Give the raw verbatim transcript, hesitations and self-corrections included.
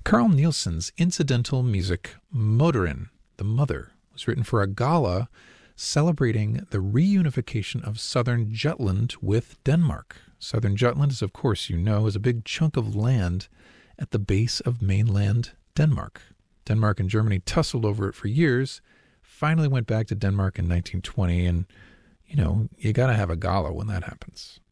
Carl Nielsen's incidental music Motoren, the Mother, was written for a gala celebrating the reunification of southern Jutland with Denmark. Southern Jutland, as of course you know, is a big chunk of land at the base of mainland Denmark. Denmark and Germany tussled over it for years, finally went back to Denmark in nineteen twenty, and, you know, you got to have a gala when that happens.